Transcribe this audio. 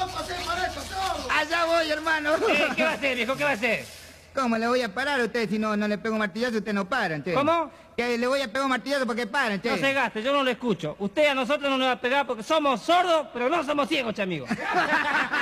pasé para esto todo. Allá voy, hermano. ¿Qué va a hacer, viejo? ¿Qué va a hacer? ¿Cómo le voy a parar a usted si no le pego un martillazo? Usted no paran, che. ¿Cómo? Que le voy a pegar un martillazo para que paren, che. No se gaste, yo no lo escucho. Usted a nosotros no nos va a pegar porque somos sordos, pero no somos ciegos, che, amigo.